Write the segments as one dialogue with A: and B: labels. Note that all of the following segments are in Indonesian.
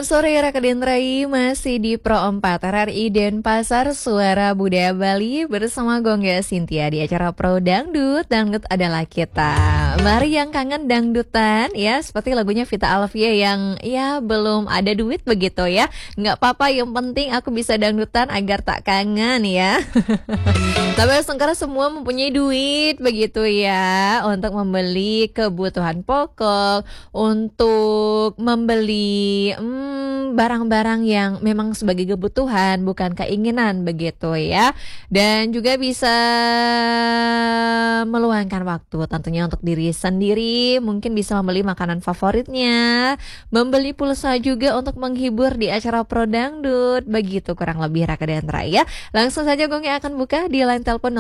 A: Selamat sore Raka Dendrai, masih di Pro 4 RRI Denpasar, Suara Budaya Bali bersama Gongga Cynthia di acara Pro Dangdut. Dangdut adalah kita. Mari yang kangen dangdutan ya, seperti lagunya Vita Alvia yang ya belum ada duit begitu ya. Nggak apa-apa, yang penting aku bisa dangdutan agar tak kangen ya. Tapi sekarang semua mempunyai duit begitu ya, untuk membeli kebutuhan pokok, untuk membeli barang-barang yang memang sebagai kebutuhan bukan keinginan begitu ya. Dan juga bisa meluangkan waktu tentunya untuk diri sendiri, mungkin bisa membeli makanan favoritnya, membeli pulsa juga untuk menghibur di acara Pro Dangdut. Begitu kurang lebih Raka Dendra ya. Langsung saja Gongnya akan buka di line telepon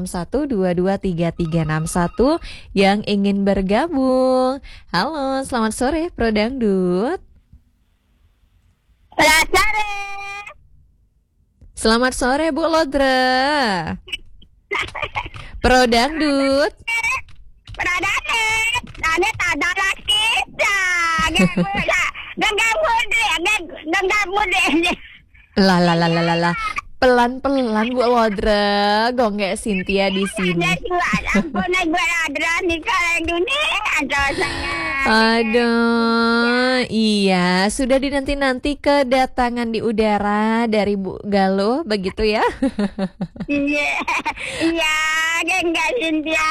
A: 0361223361 yang ingin bergabung. Halo, selamat sore Pro Dangdut.
B: Selamat sore.
A: Selamat sore Bu Lodra. Pro Dangdut.
B: Pro Dangdut. Dangdut adalah kita. Genggam muda.
A: Lah. Pelan-pelan Bu Lodra, Gongga Cynthia di sini. Aduh, iya, sudah dinanti-nanti kedatangan di udara dari Bu Galuh, begitu ya?
B: Iya, Gongga Cynthia,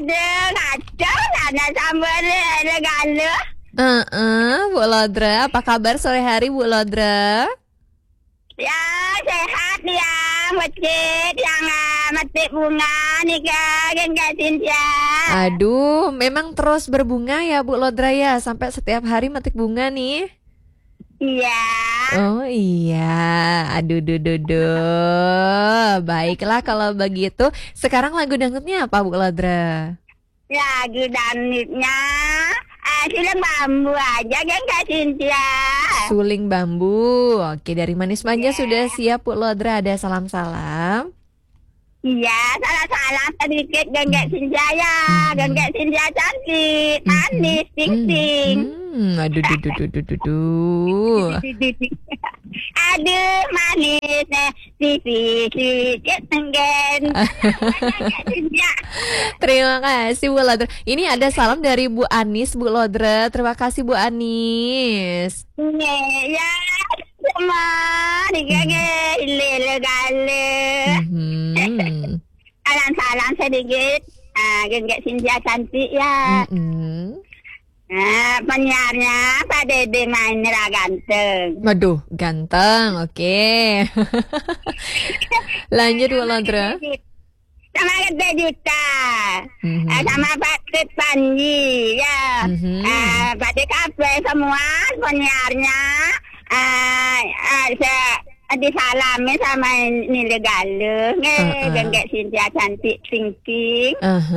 B: ada sambal ada Galuh.
A: Bu Lodra, apa kabar sore hari Bu Lodra?
B: Ya, sehat ya, masjid yang metik bunga nih Gongga Cynthia.
A: Aduh, memang terus berbunga ya Bu Lodra ya, sampai setiap hari metik bunga nih.
B: Iya.
A: Oh iya, aduh. Baiklah kalau begitu. Sekarang lagu dangdutnya apa Bu Lodra?
B: Lagu dangdutnya Suling Bambu aja Gongga Cynthia.
A: Suling Bambu. Oke, dari Manis Manja sudah siap Bu Lodra, ada salam-salam.
B: Iya, salam sedikit Gongga Cynthia ya. Gongga Cynthia cantik, manis, ting.
A: Aduh.
B: Aduh, manis, sikit tenggen.
A: Terima kasih Bu Lodra. Ini ada salam dari Bu Anis Bu Lodra. Terima kasih Bu Anis.
B: Ya, semua digage lele gale. Salam sedikit. Gongga Cynthia cantik ya. Penyiarnya Pak Dede Mainira ganteng.
A: Waduh, ganteng. Oke. Lanjut Bu Lodra.
B: Sama Gede Juta. Sama Pak Kit Panji ya. Pak Kafe semua penyiarnya disalami sama Nile Galuh. Gongga Cynthia cantik ting.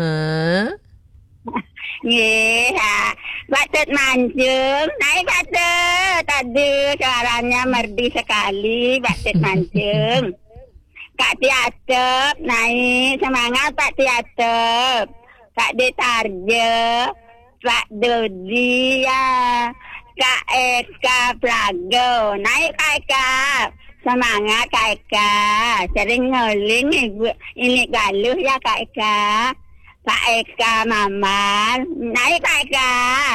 B: Patut mancung, naik patut. Tadi suaranya merdu sekali, patut mancung. Kak Tiatep, naik semangat Pak Tiatep. Kak Detarje, Pak Dodi ya. Kak Eka Prago, naik Kak Eka. Semangat Kak Eka. Sering ngoling ini Galuh ya Kak Eka. Pak Eka Mamar, naik Pak Eka.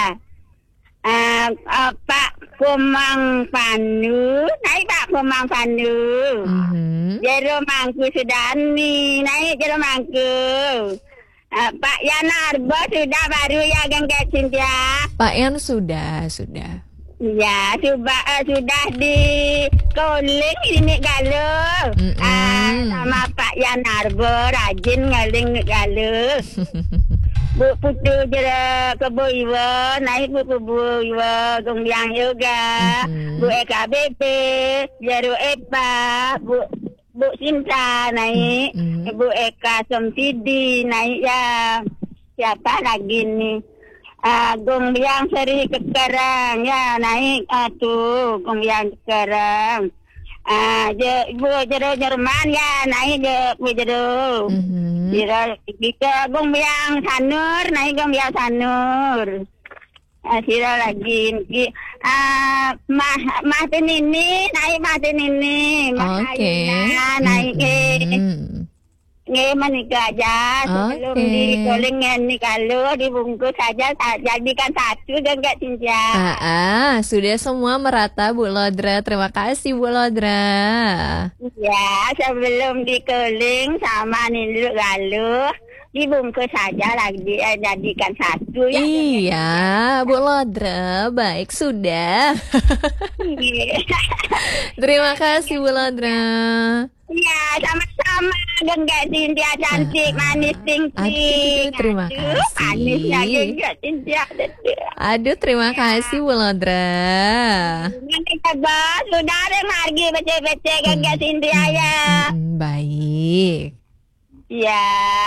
B: Pak Kumang Panu, naik Pak Kumang Panu. Jero Mangku Sudani, naik Jero Mangku. Pak Yanarbo sudah baru ya Gongga Cynthia.
A: Pak Yan sudah.
B: Ya, sudah di calling ini Galuh. Sama Pak Yanarbo rajin ngaling Galuh. Bu Putu jera Kebo Iwa, naik Bu Iwa Gongbiang juga. Bu EKBP, Jaru Epa, Bu Sinta naik. Bu Eka Somsidi naik ya. Siapa lagi nih? Gongbiang Seri Kekarang ya naik tuh Gongbiang Kekarang. Bu Jero Jerman ya naik Bu Jero. Jero kita Gongbiang Sanur naik Gongbiang Sanur. Siro lagi. Mah Tinini, naik Mah Tinini. Mah
A: Oke.
B: Ayuna, naik
A: Mm-mm.
B: menikah aja. Sebelum
A: Oke.
B: digoreng ini kalau dibungkus saja, jadikan satu dan gak Cynthia.
A: Sudah semua merata Bu Lodra. Terima kasih Bu Lodra.
B: Ya, sebelum dikeling sama ninduk lalu dibungkus saja lagi, jadikan satu ya.
A: Iya, Bu Lodra. Baik, sudah. Terima kasih Bu Lodra.
B: Ya, sama-sama. Genggak Cynthia cantik, manis, tinggi.
A: Aduh, terima kasih.
B: Manisnya genggak Cynthia.
A: Aduh, terima kasih Bu Lodra.
B: Nanti kabar, sudah ada margi baca-baca genggak Cynthia ya.
A: Baik.
B: Ya,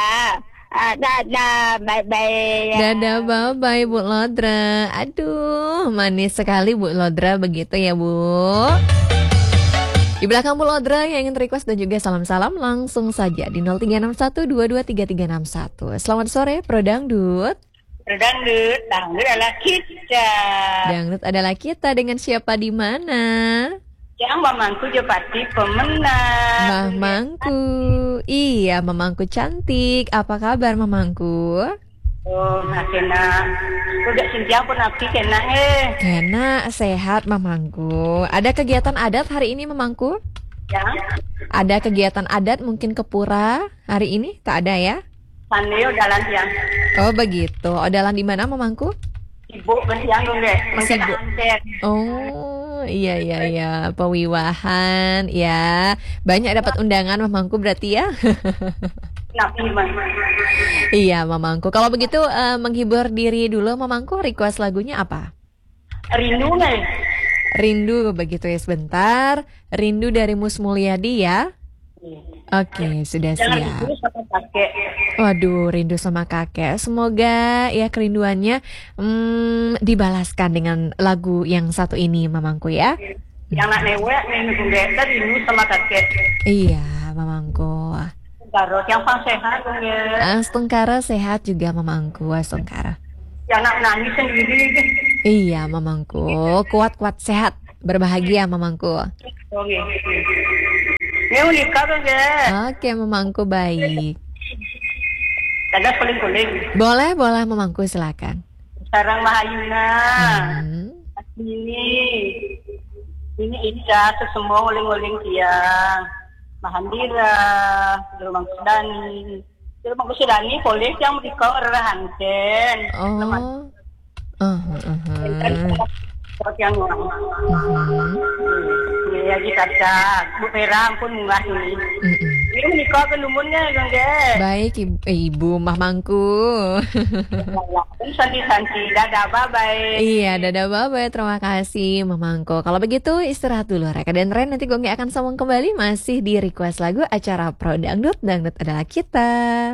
B: dadah, bye-bye.
A: Dadah, bye-bye Bu Lodra. Aduh, manis sekali Bu Lodra begitu ya Bu. Di belakang Bu Lodra yang ingin request dan juga salam-salam langsung saja di 0361223361. Selamat sore Pro Dangdut.
B: Dangdut adalah kita.
A: Dangdut adalah kita, dengan siapa di mana?
B: Yang mamangku Jepati pemenang.
A: Mamangku. Iya, Mamangku cantik. Apa kabar Mamangku?
B: Oh, kena. Udah Cynthia pun api kena
A: Kena sehat Mamangku. Ada kegiatan adat hari ini Mamangku?
B: Ya.
A: Ada kegiatan adat mungkin ke pura hari ini? Tak ada ya?
B: Saneo jalan siang.
A: Oh begitu. Odalan di mana Mamangku?
B: Sibuk bersiang dong deh.
A: Sibuk. Oh iya. Pewiwahan ya. Banyak dapat undangan Mamangku berarti ya?
B: Napi man.
A: Iya Mamangku. Kalau begitu menghibur diri dulu Mamangku, request lagunya apa?
B: Rindu nih.
A: Rindu begitu ya, sebentar. Rindu dari Mus Mulyadi ya. Oke, sudah
B: Jangan
A: siap.
B: rindu sama kakek.
A: Waduh, rindu sama kakek. Semoga ya kerinduannya dibalaskan dengan lagu yang satu ini Mamangku ya.
B: Yang nak newek nih rindu sama kakek.
A: Iya Mamangku.
B: Garot yang pang sehat dong ya.
A: Astungkara sehat juga Mamangku. Astungkara.
B: Yang nak nangis sendiri.
A: Iya Mamangku. Kuat-kuat sehat. Berbahagia Mamangku.
B: Oke. Ini nikah dong ya.
A: Oke Mamangku, baik.
B: Ada kuling-kuling.
A: Boleh Mamangku, silakan.
B: Sarang Mahayuna. Ini Ica semua nguling-nguling tiang. Mahandira, Rumang Sudani. Rumang Sudani boleh yang dikau Hansen.
A: Oh.
B: Yang ya kita Bu Perang pun munggah ini. Ini menikah ke lumunnya dong deh.
A: Baik ibu Mamangku.
B: Santi dadah bye.
A: Iya, dadah bye. Terima kasih Mamangku. Kalau begitu istirahat dulu Reka dan Ren, nanti gue akan sambung kembali masih di request lagu acara Pro Dangdut. Dangdut adalah kita.